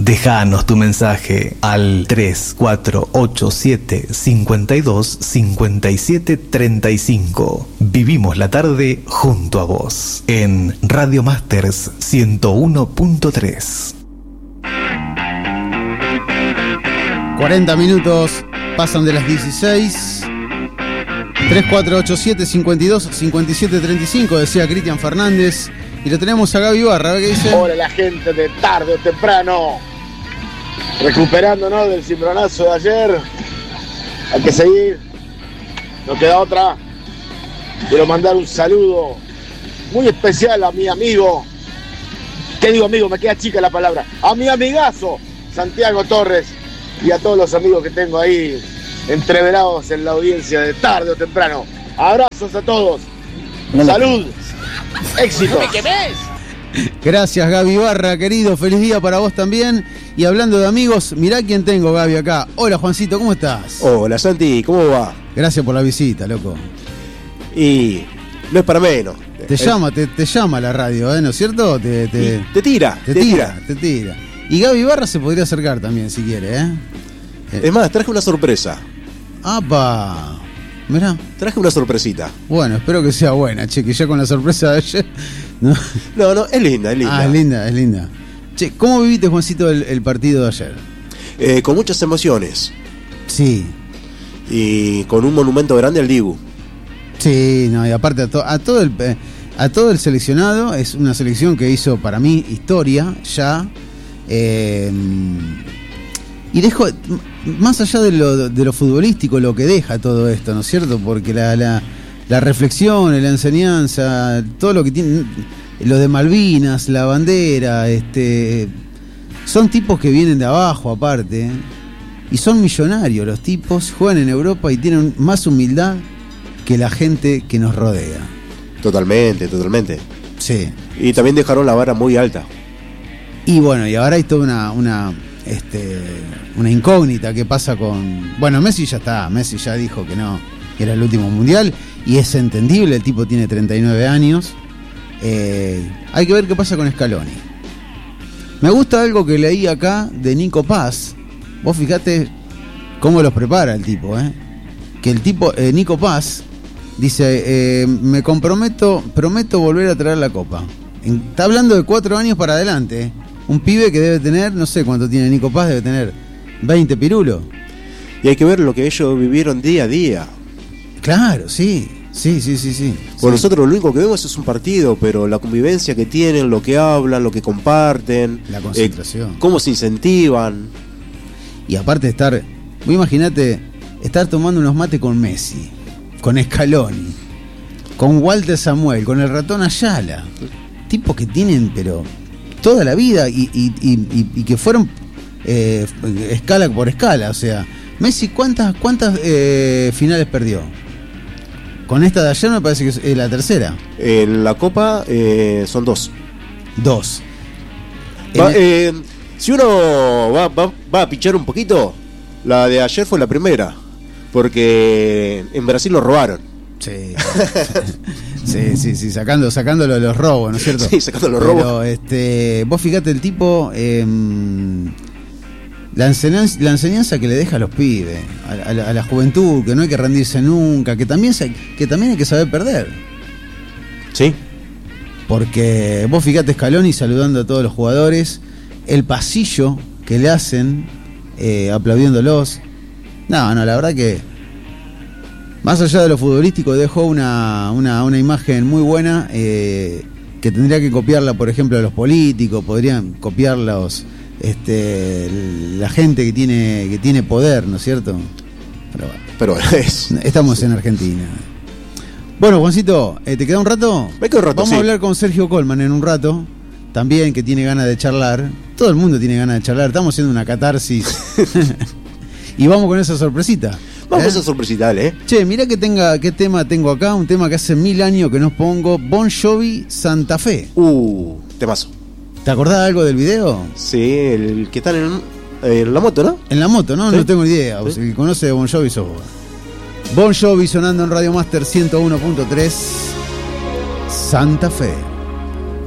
Déjanos tu mensaje al 3487 52 57 35. Vivimos la tarde junto a vos en Radio Masters 101.3. 40 minutos pasan de las 16. 3487 52 57 35, decía Cristian Fernández. Y lo tenemos a Gaby Barra, ¿qué dice? Hola la gente de tarde o temprano. Recuperándonos del cimbronazo de ayer. Hay que seguir. No queda otra. Quiero mandar un saludo muy especial a mi amigo. ¿Qué digo amigo? Me queda chica la palabra. A mi amigazo Santiago Torres y a todos los amigos que tengo ahí entreverados en la audiencia de tarde o temprano. Abrazos a todos. Salud. Éxito. ¿Me quemés? Gracias Gaby Barra, querido. Feliz día para vos también. Y hablando de amigos, mirá quién tengo, Gaby, acá. Hola Juancito, ¿cómo estás? Hola Santi, ¿cómo va? Gracias por la visita, loco. Y no es para menos. Te llama la radio, ¿no es cierto? Te tira. Y Gaby Barra se podría acercar también si quiere, ¿eh? Es más, traje una sorpresa. ¡Apa! Mirá. Traje una sorpresita. Bueno, espero que sea buena, che, que ya con la sorpresa de ayer. No, es linda. Ah, es linda. Che, ¿cómo viviste, Juancito, el partido de ayer? Con muchas emociones. Sí. Y con un monumento grande al Dibu. Sí, no, y aparte a todo el seleccionado, es una selección que hizo para mí historia ya. Y dejo, más allá de lo futbolístico, lo que deja todo esto, ¿no es cierto? Porque la reflexión, la enseñanza, todo lo que tiene, lo de Malvinas, la bandera, son tipos que vienen de abajo aparte, y son millonarios los tipos, juegan en Europa y tienen más humildad que la gente que nos rodea. Totalmente. Sí. Y también dejaron la vara muy alta. Y bueno, y ahora hay toda una incógnita que pasa con... Bueno, Messi ya dijo que no, que era el último mundial, y es entendible, el tipo tiene 39 años. Hay que ver qué pasa con Scaloni. Me gusta algo que leí acá de Nico Paz. Vos fijate cómo los prepara el tipo, que el tipo, Nico Paz, dice, prometo volver a traer la copa. Está hablando de 4 años para adelante, Un pibe que debe tener, no sé cuánto tiene Nico Paz, debe tener 20 pirulos. Y hay que ver lo que ellos vivieron día a día. Claro, sí. Bueno, nosotros lo único que vemos es un partido, pero la convivencia que tienen, lo que hablan, lo que comparten, la concentración, cómo se incentivan. Y aparte estar, vos imaginate estar tomando unos mates con Messi, con Scaloni, con Walter Samuel, con el ratón Ayala, tipos que tienen pero toda la vida y que fueron escala por escala. O sea, Messi ¿cuántas finales perdió? Con esta de ayer me parece que es la tercera. En la Copa son 2. Si uno va a pichar un poquito, la de ayer fue la primera, porque en Brasil lo robaron. Sí, sacándolo de los robos, ¿no es cierto? Sí, sacando los robos. Pero vos fíjate el tipo, la enseñanza que le deja a los pibes, a la juventud, que no hay que rendirse nunca, que también hay que saber perder. Sí. Porque vos fíjate Scaloni saludando a todos los jugadores, el pasillo que le hacen, aplaudiéndolos. No, la verdad que más allá de lo futbolístico dejó una imagen muy buena, que tendría que copiarla, por ejemplo, a los políticos, podrían copiarlos la gente que tiene poder, ¿no es cierto? Pero estamos en Argentina. Bueno, Juancito, ¿te queda un rato? Me queda un rato. Vamos a hablar con Sergio Colman en un rato, también, que tiene ganas de charlar. Todo el mundo tiene ganas de charlar, estamos haciendo una catarsis. Y vamos con esa sorpresita. Vamos a esa sorpresita, dale. Che, mirá qué tema tengo acá, un tema que hace 1000 años que no pongo, Bon Jovi, Santa Fe. Temazo. ¿Te acordás algo del video? Sí, el que están en la moto, ¿no? En la moto, ¿no? ¿Sí? No tengo ni idea. ¿Sí? El que conoce de Bon Jovi sos vos. Bon Jovi sonando en Radio Master 101.3, Santa Fe.